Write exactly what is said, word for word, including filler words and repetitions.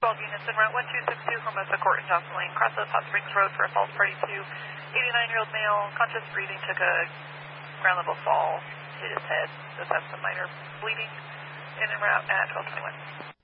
twelve units in route one two six two, Hermosa Court and Johnson Lane. Crosses Hot Springs Road for assault party two. eighty-nine-year-old male, conscious breathing, took a ground level fall, hit his head. Does have some minor bleeding. In en route at twelve twenty-one.